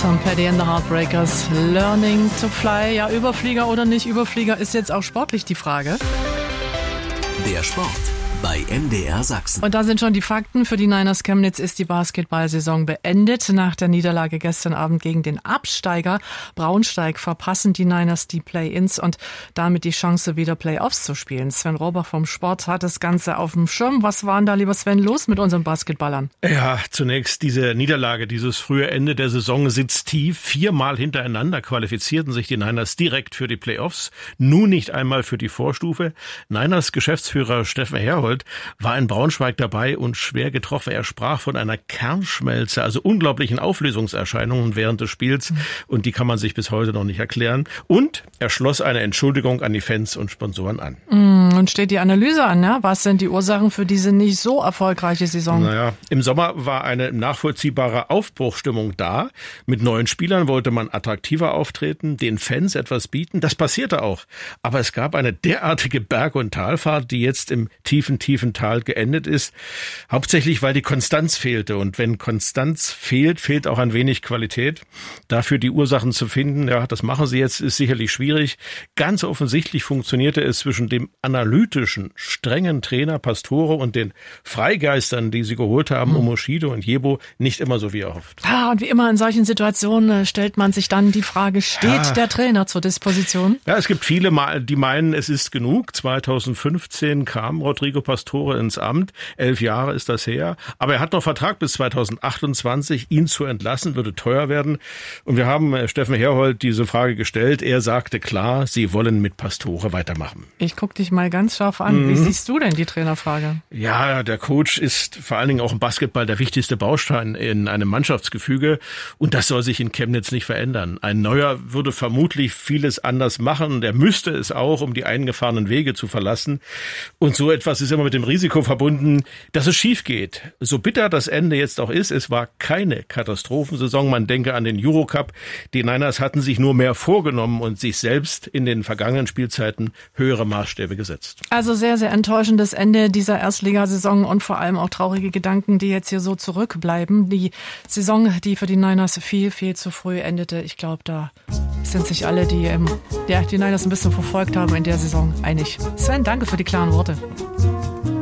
Tom Petty and the Heartbreakers, Learning to Fly. Ja, Überflieger oder nicht Überflieger ist jetzt auch sportlich die Frage. Der Sport bei MDR Sachsen. Und da sind schon die Fakten. Für die Niners Chemnitz ist die Basketballsaison beendet. Nach der Niederlage gestern Abend gegen den Absteiger Braunschweig verpassen die Niners die Play-ins und damit die Chance, wieder Play-offs zu spielen. Sven Robach vom Sport hat das Ganze auf dem Schirm. Was war denn da, lieber Sven, los mit unseren Basketballern? Ja, zunächst diese Niederlage, dieses frühe Ende der Saison sitzt tief. 4-mal hintereinander qualifizierten sich die Niners direkt für die Play-offs, nun nicht einmal für die Vorstufe. Niners Geschäftsführer Steffen Herhold war in Braunschweig dabei und schwer getroffen. Er sprach von einer Kernschmelze, also unglaublichen Auflösungserscheinungen während des Spiels. Und die kann man sich bis heute noch nicht erklären. Und er schloss eine Entschuldigung an die Fans und Sponsoren an. Und steht die Analyse an, ne? Was sind die Ursachen für diese nicht so erfolgreiche Saison? Naja, im Sommer war eine nachvollziehbare Aufbruchstimmung da. Mit neuen Spielern wollte man attraktiver auftreten, den Fans etwas bieten. Das passierte auch. Aber es gab eine derartige Berg- und Talfahrt, die jetzt im tiefen Tal geendet ist. Hauptsächlich, weil die Konstanz fehlte. Und wenn Konstanz fehlt, fehlt auch ein wenig Qualität. Dafür die Ursachen zu finden, ja, das machen sie jetzt, ist sicherlich schwierig. Ganz offensichtlich funktionierte es zwischen dem analytischen, strengen Trainer Pastore und den Freigeistern, die sie geholt haben, Moschido und Jebo, nicht immer so wie erhofft. Ja, und wie immer in solchen Situationen stellt man sich dann die Frage, steht der Trainer zur Disposition? Ja, es gibt viele, die meinen, es ist genug. 2015 kam Rodrigo Pastore ins Amt. 11 Jahre ist das her. Aber er hat noch Vertrag bis 2028. Ihn zu entlassen würde teuer werden. Und wir haben Steffen Herhold diese Frage gestellt. Er sagte klar, sie wollen mit Pastore weitermachen. Ich gucke dich mal ganz scharf an. Wie siehst du denn die Trainerfrage? Ja, der Coach ist vor allen Dingen auch im Basketball der wichtigste Baustein in einem Mannschaftsgefüge. Und das soll sich in Chemnitz nicht verändern. Ein Neuer würde vermutlich vieles anders machen. Und er müsste es auch, um die eingefahrenen Wege zu verlassen. Und so etwas ist immer mit dem Risiko verbunden, dass es schief geht. So bitter das Ende jetzt auch ist, es war keine Katastrophensaison. Man denke an den Eurocup. Die Niners hatten sich nur mehr vorgenommen und sich selbst in den vergangenen Spielzeiten höhere Maßstäbe gesetzt. Also sehr, sehr enttäuschendes Ende dieser Erstligasaison und vor allem auch traurige Gedanken, die jetzt hier so zurückbleiben. Die Saison, die für die Niners viel, viel zu früh endete. Ich glaube, da sind sich alle, die Niners ein bisschen verfolgt haben in der Saison, einig. Sven, danke für die klaren Worte.